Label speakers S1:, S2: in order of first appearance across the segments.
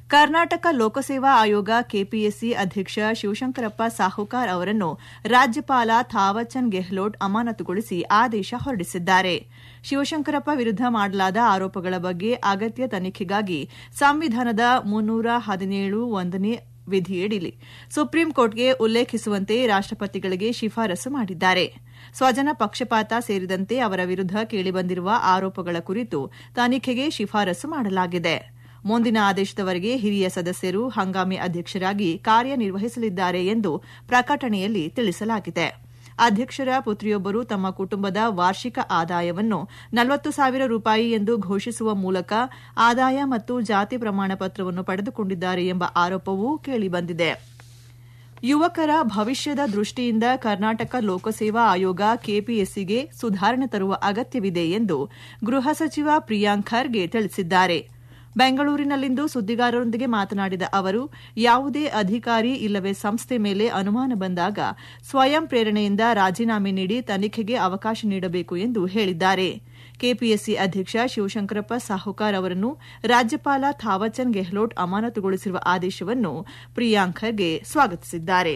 S1: ಕರ್ನಾಟಕ ಲೋಕಸೇವಾ ಆಯೋಗ ಕೆಪಿಎಸ್ಸಿ ಅಧ್ಯಕ್ಷ ಶಿವಶಂಕರಪ್ಪ ಸಾಹುಕಾರ್ ಅವರನ್ನು ರಾಜ್ಯಪಾಲ ಥಾವರ್ಚಂದ್ ಗೆಹ್ಲೋಟ್ ಅಮಾನತುಗೊಳಿಸಿ ಆದೇಶ ಹೊರಡಿಸಿದ್ದಾರೆ. ಶಿವಶಂಕರಪ್ಪ ವಿರುದ್ದ ಮಾಡಲಾದ ಆರೋಪಗಳ ಬಗ್ಗೆ ಅಗತ್ಯ ತನಿಖೆಗಾಗಿ ಸಂವಿಧಾನದ 317 1ನೇ ವಿಧಿಯಡಿ ಸುಪ್ರೀಂ ಕೋರ್ಟ್ಗೆ ಉಲ್ಲೇಖಿಸುವಂತೆ ರಾಷ್ಟಪತಿಗಳಿಗೆ ಶಿಫಾರಸು ಮಾಡಿದ್ದಾರೆ. ಸ್ವಜನ ಪಕ್ಷಪಾತ ಸೇರಿದಂತೆ ಅವರ ವಿರುದ್ದ ಕೇಳಿಬಂದಿರುವ ಆರೋಪಗಳ ಕುರಿತು ತನಿಖೆಗೆ ಶಿಫಾರಸು ಮಾಡಲಾಗಿದೆ. ಮುಂದಿನ ಆದೇಶದವರೆಗೆ ಹಿರಿಯ ಸದಸ್ಯರು ಹಂಗಾಮಿ ಅಧ್ಯಕ್ಷರಾಗಿ ಕಾರ್ಯನಿರ್ವಹಿಸಲಿದ್ದಾರೆ ಎಂದು ಪ್ರಕಟಣೆಯಲ್ಲಿ ತಿಳಿಸಲಾಗಿದೆ. ಅಧ್ಯಕ್ಷರ ಪುತ್ರಿಯೊಬ್ಬರು ತಮ್ಮ ಕುಟುಂಬದ ವಾರ್ಷಿಕ ಆದಾಯವನ್ನು 40,000 ರೂಪಾಯಿ ಎಂದು ಘೋಷಿಸುವ ಮೂಲಕ ಆದಾಯ ಮತ್ತು ಜಾತಿ ಪ್ರಮಾಣ ಪತ್ರವನ್ನು ಪಡೆದುಕೊಂಡಿದ್ದಾರೆ ಎಂಬ ಆರೋಪವೂ ಕೇಳಿಬಂದಿದೆ. ಯುವಕರ ಭವಿಷ್ಯದ ದೃಷ್ಟಿಯಿಂದ ಕರ್ನಾಟಕ ಲೋಕಸೇವಾ ಆಯೋಗ ಕೆಪಿಎಸ್ಸಿಗೆ ಸುಧಾರಣೆ ತರುವ ಅಗತ್ಯವಿದೆ ಎಂದು ಗೃಹ ಸಚಿವ ಪ್ರಿಯಾಂಕ್ ಖರ್ಗೆ ತಿಳಿಸಿದ್ದಾರೆ. ಬೆಂಗಳೂರಿನಲ್ಲಿಂದು ಸುದ್ದಿಗಾರರೊಂದಿಗೆ ಮಾತನಾಡಿದ ಅವರು, ಯಾವುದೇ ಅಧಿಕಾರಿ ಇಲ್ಲವೇ ಸಂಸ್ಥೆ ಮೇಲೆ ಅನುಮಾನ ಬಂದಾಗ ಸ್ವಯಂ ಪ್ರೇರಣೆಯಿಂದ ರಾಜೀನಾಮೆ ನೀಡಿ ತನಿಖೆಗೆ ಅವಕಾಶ ನೀಡಬೇಕು ಎಂದು ಹೇಳಿದ್ದಾರೆ. ಕೆಪಿಎಸ್ಸಿ ಅಧ್ಯಕ್ಷ ಶಿವಶಂಕರಪ್ಪ ಸಾಹುಕಾರ್ ಅವರನ್ನು ರಾಜ್ಯಪಾಲ ಥಾವರ್ಚಂದ್ ಗೆಹ್ಲೋಟ್ ಅಮಾನತುಗೊಳಿಸಿರುವ ಆದೇಶವನ್ನು ಪ್ರಿಯಾಂಕ್ ಖರ್ಗೆ ಸ್ವಾಗತಿಸಿದ್ದಾರೆ.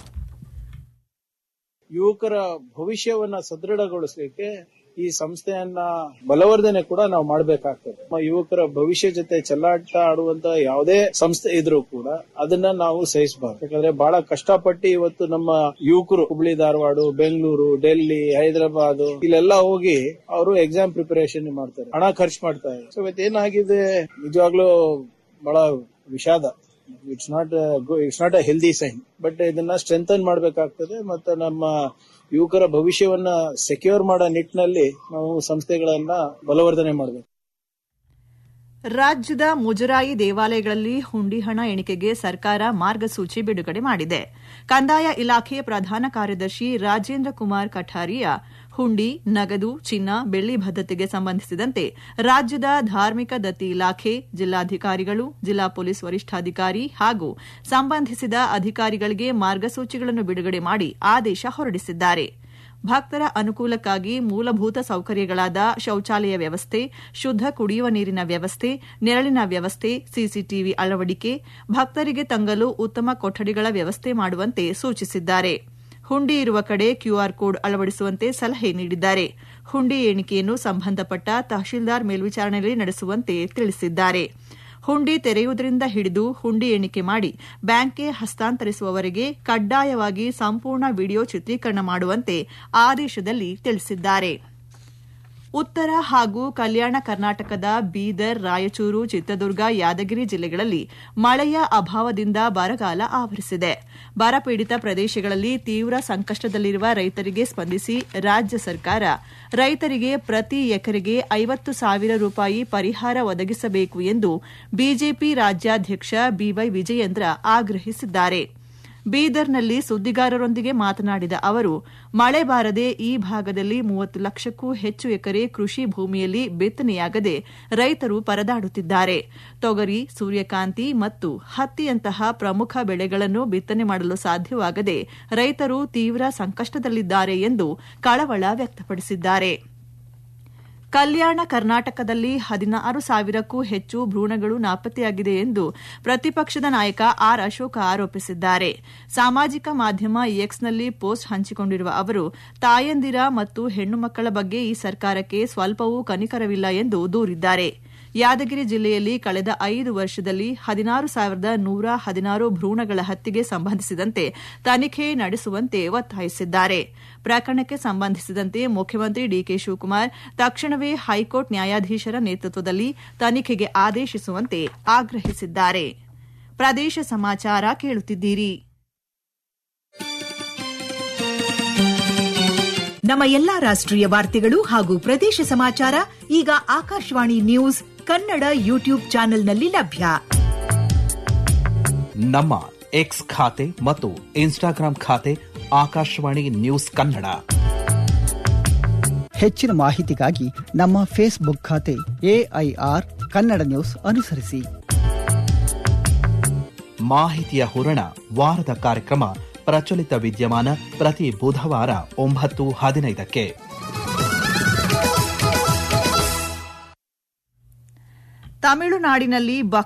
S2: ಯುವಕರ ಭವಿಷ್ಯವನ್ನ ಸದೃಢಗೊಳಿಸಲಿಕ್ಕೆ ಈ ಸಂಸ್ಥೆಯನ್ನ ಬಲವರ್ಧನೆ ಕೂಡ ನಾವು ಮಾಡಬೇಕಾಗ್ತದೆ. ಯುವಕರ ಭವಿಷ್ಯ ಜೊತೆ ಚೆಲ್ಲಾಟ ಆಡುವಂತ ಯಾವುದೇ ಸಂಸ್ಥೆ ಇದ್ರೂ ಕೂಡ ಅದನ್ನ ನಾವು ಸಹಿಸಬಾರ್ದು. ಯಾಕಂದ್ರೆ ಬಹಳ ಕಷ್ಟಪಟ್ಟು ಇವತ್ತು ನಮ್ಮ ಯುವಕರು ಹುಬ್ಳಿ, ಧಾರವಾಡ, ಬೆಂಗಳೂರು, ಡೆಲ್ಲಿ, ಹೈದರಾಬಾದ್ ಇಲ್ಲೆಲ್ಲ ಹೋಗಿ ಅವರು ಎಕ್ಸಾಮ್ ಪ್ರಿಪರೇಷನ್ ಮಾಡ್ತಾರೆ, ಹಣ ಖರ್ಚು ಮಾಡ್ತಾರೆ. ಸೊ ಇವತ್ತೇನಾಗಿದೆ, ನಿಜವಾಗ್ಲೂ ಬಹಳ ವಿಷಾದ. It's not a healthy sign. But ಇದನ್ನ ಸ್ಟ್ರೆಂಥನ್ ಮಾಡಬೇಕಾಗ್ತದೆ ಮತ್ತು ನಮ್ಮ ಯುವಕರ ಭವಿಷ್ಯವನ್ನ ಸೆಕ್ಯೂರ್ ಮಾಡೋ ನಿಟ್ಟಿನಲ್ಲಿ ನಾವು ಸಂಸ್ಥೆಗಳನ್ನ ಬಲವರ್ಧನೆ ಮಾಡಬೇಕು.
S1: ರಾಜ್ಯದ ಮುಜರಾಯಿ ದೇವಾಲಯಗಳಲ್ಲಿ ಹುಂಡಿ ಹಣ ಎಣಿಕೆಗೆ ಸರ್ಕಾರ ಮಾರ್ಗಸೂಚಿ ಬಿಡುಗಡೆ ಮಾಡಿದೆ. ಕಂದಾಯ ಇಲಾಖೆ ಪ್ರಧಾನ ಕಾರ್ಯದರ್ಶಿ ರಾಜೇಂದ್ರ ಕುಮಾರ್ ಕಠಾರಿಯಾ ಹುಂಡಿ, ನಗದು, ಚಿನ್ನ, ಬೆಳ್ಳಿ ಭದ್ರತೆಗೆ ಸಂಬಂಧಿಸಿದಂತೆ ರಾಜ್ಯದ ಧಾರ್ಮಿಕ ದತ್ತಿ ಇಲಾಖೆ, ಜಿಲ್ಲಾಧಿಕಾರಿಗಳು, ಜಿಲ್ಲಾ ಪೊಲೀಸ್ ವರಿಷ್ಠಾಧಿಕಾರಿ ಹಾಗೂ ಸಂಬಂಧಿಸಿದ ಅಧಿಕಾರಿಗಳಿಗೆ ಮಾರ್ಗಸೂಚಿಗಳನ್ನು ಬಿಡುಗಡೆ ಮಾಡಿ ಆದೇಶ ಹೊರಡಿಸಿದ್ದಾರೆ. ಭಕ್ತರ ಅನುಕೂಲಕ್ಕಾಗಿ ಮೂಲಭೂತ ಸೌಕರ್ಯಗಳಾದ ಶೌಚಾಲಯ ವ್ಯವಸ್ಥೆ, ಶುದ್ದ ಕುಡಿಯುವ ನೀರಿನ ವ್ಯವಸ್ಥೆ, ನೆರಳಿನ ವ್ಯವಸ್ಥೆ, ಸಿಸಿಟಿವಿ ಅಳವಡಿಕೆ, ಭಕ್ತರಿಗೆ ತಂಗಲು ಉತ್ತಮ ಕೊಠಡಿಗಳ ವ್ಯವಸ್ಥೆ ಮಾಡುವಂತೆ ಸೂಚಿಸಿದ್ದಾರೆ. ಹುಂಡಿ ಇರುವ ಕಡೆ ಕ್ಯೂಆರ್ ಕೋಡ್ ಅಳವಡಿಸುವಂತೆ ಸಲಹೆ ನೀಡಿದ್ದಾರೆ. ಹುಂಡಿ ಎಣಿಕೆಯನ್ನು ಸಂಬಂಧಪಟ್ಟ ತಹಶೀಲ್ದಾರ್ ಮೇಲ್ವಿಚಾರಣೆಯಲ್ಲಿ ನಡೆಸುವಂತೆ ತಿಳಿಸಿದ್ದಾರೆ. ಹುಂಡಿ ತೆರೆಯುವುದರಿಂದ ಹಿಡಿದು ಹುಂಡಿ ಎಣಿಕೆ ಮಾಡಿ ಬ್ಯಾಂಕ್ಗೆ ಹಸ್ತಾಂತರಿಸುವವರೆಗೆ ಕಡ್ಡಾಯವಾಗಿ ಸಂಪೂರ್ಣ ವಿಡಿಯೋ ಚಿತ್ರೀಕರಣ ಮಾಡುವಂತೆ ಆದೇಶದಲ್ಲಿ ತಿಳಿಸಿದ್ದಾರೆ. ಉತ್ತರ ಹಾಗೂ ಕಲ್ಯಾಣ ಕರ್ನಾಟಕದ ಬೀದರ್, ರಾಯಚೂರು, ಚಿತ್ರದುರ್ಗ, ಯಾದಗಿರಿ ಜಿಲ್ಲೆಗಳಲ್ಲಿ ಮಳೆಯ ಅಭಾವದಿಂದ ಬರಗಾಲ ಆವರಿಸಿದೆ. ಬರಪೀಡಿತ ಪ್ರದೇಶಗಳಲ್ಲಿ ತೀವ್ರ ಸಂಕಷ್ಟದಲ್ಲಿರುವ ರೈತರಿಗೆ ಸ್ಪಂದಿಸಿ ರಾಜ್ಯ ಸರ್ಕಾರ ರೈತರಿಗೆ ಪ್ರತಿ ಎಕರೆಗೆ 50,000 ರೂಪಾಯಿ ಪರಿಹಾರ ಒದಗಿಸಬೇಕು ಎಂದು ಬಿಜೆಪಿ ರಾಜ್ಯಾಧ್ಯಕ್ಷ ಬಿವೈ ವಿಜಯೇಂದ್ರ ಆಗ್ರಹಿಸಿದ್ದಾರೆ. ಬೀದರ್ನಲ್ಲಿ ಸುದ್ದಿಗಾರರೊಂದಿಗೆ ಮಾತನಾಡಿದ ಅವರು, ಮಳೆ ಬಾರದೆ ಈ ಭಾಗದಲ್ಲಿ 30 ಲಕ್ಷಕ್ಕೂ ಹೆಚ್ಚು ಎಕರೆ ಕೃಷಿ ಭೂಮಿಯಲ್ಲಿ ಬಿತ್ತನೆಯಾಗದೆ ರೈತರು ಪರದಾಡುತ್ತಿದ್ದಾರೆ. ತೊಗರಿ, ಸೂರ್ಯಕಾಂತಿ ಮತ್ತು ಹತ್ತಿಯಂತಹ ಪ್ರಮುಖ ಬೆಳೆಗಳನ್ನು ಬಿತ್ತನೆ ಮಾಡಲು ಸಾಧ್ಯವಾಗದೆ ರೈತರು ತೀವ್ರ ಸಂಕಷ್ಟದಲ್ಲಿದ್ದಾರೆ ಎಂದು ಕಳವಳ ವ್ಯಕ್ತಪಡಿಸಿದ್ದಾರೆ. ಕಲ್ಯಾಣ ಕರ್ನಾಟಕದಲ್ಲಿ 16,000ಕ್ಕೂ ಹೆಚ್ಚು ಭ್ರೂಣಗಳು ನಾಪತ್ತೆಯಾಗಿದೆ ಎಂದು ಪ್ರತಿಪಕ್ಷದ ನಾಯಕ ಆರ್ ಅಶೋಕ ಆರೋಪಿಸಿದ್ದಾರೆ. ಸಾಮಾಜಿಕ ಮಾಧ್ಯಮ ಎಕ್ಸ್ನಲ್ಲಿ ಪೋಸ್ಟ್ ಹಂಚಿಕೊಂಡಿರುವ ಅವರು, ತಾಯಂದಿರ ಮತ್ತು ಹೆಣ್ಣು ಮಕ್ಕಳ ಬಗ್ಗೆ ಈ ಸರ್ಕಾರಕ್ಕೆ ಸ್ವಲ್ಪವೂ ಕನಿಕರವಿಲ್ಲ ಎಂದು ದೂರಿದ್ದಾರೆ. ಯಾದಗಿರಿ ಜಿಲ್ಲೆಯಲ್ಲಿ ಕಳೆದ 5 ವರ್ಷದಲ್ಲಿ 16,116 ಭ್ರೂಣಗಳ ಹತ್ಯೆಗೆ ಸಂಬಂಧಿಸಿದಂತೆ ತನಿಖೆ ನಡೆಸುವಂತೆ ಒತ್ತಾಯಿಸಿದ್ದಾರೆ. ಪ್ರಕರಣಕ್ಕೆ ಸಂಬಂಧಿಸಿದಂತೆ ಮುಖ್ಯಮಂತ್ರಿ ಡಿಕೆ ಶಿವಕುಮಾರ್ ತಕ್ಷಣವೇ ಹೈಕೋರ್ಟ್ ನ್ಯಾಯಾಧೀಶರ ನೇತೃತ್ವದಲ್ಲಿ ತನಿಖೆಗೆ ಆದೇಶಿಸುವಂತೆ ಆಗ್ರಹಿಸಿದ್ದಾರೆ. ಪ್ರದೇಶ ಸಮಾಚಾರ ಕೇಳುತ್ತಿದ್ದೀರಿ.
S3: ನಮ್ಮ ಎಲ್ಲಾ ರಾಷ್ಟ್ರೀಯ ವಾರ್ತೆಗಳು ಹಾಗೂ ಪ್ರದೇಶ ಸಮಾಚಾರ ಈಗ ಆಕಾಶವಾಣಿ ನ್ಯೂಸ್ ಕನ್ನಡ ಯೂಟ್ಯೂಬ್ ಚಾನೆಲ್ನಲ್ಲಿ ಲಭ್ಯ.
S4: ನಮ್ಮ ಎಕ್ಸ್ ಖಾತೆ ಮತ್ತು ಇನ್ಸ್ಟಾಗ್ರಾಂ ಖಾತೆ ಆಕಾಶವಾಣಿ ನ್ಯೂಸ್ ಕನ್ನಡ.
S5: ಹೆಚ್ಚಿನ ಮಾಹಿತಿಗಾಗಿ ನಮ್ಮ ಫೇಸ್ಬುಕ್ ಖಾತೆ AIR ಕನ್ನಡ ನ್ಯೂಸ್ ಅನುಸರಿಸಿ.
S4: ಮಾಹಿತಿಯ ಹೂರಣ ವಾರದ ಕಾರ್ಯಕ್ರಮ ಪ್ರಚಲಿತ ವಿದ್ಯಮಾನ ಪ್ರತಿ ಬುಧವಾರ 9:15.
S1: ತಮಿಳುನಾಡಿನಲ್ಲಿ